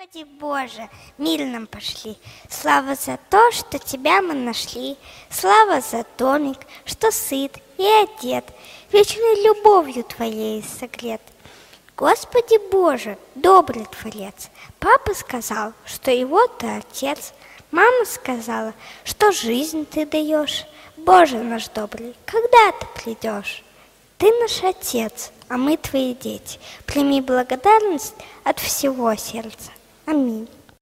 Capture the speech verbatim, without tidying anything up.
Господи Боже, мир нам пошли. Слава за то, что Тебя мы нашли. Слава за домик, что сыт и одет, вечной любовью Твоей согрет. Господи Боже, добрый Творец, папа сказал, что его Ты отец. Мама сказала, что жизнь Ты даешь. Боже наш добрый, когда Ты придешь? Ты наш Отец, а мы Твои дети. Прими благодарность от всего сердца. Аминь.